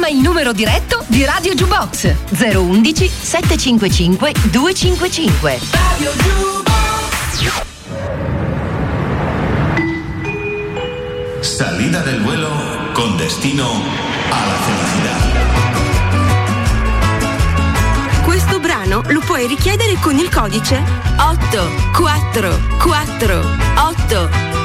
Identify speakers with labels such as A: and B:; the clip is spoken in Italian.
A: Chiama il numero diretto di Radio Jukebox 011 755 255. Radio Jukebox.
B: Salida del vuelo con destino a la felicidad.
C: Questo brano lo puoi richiedere con il codice 84488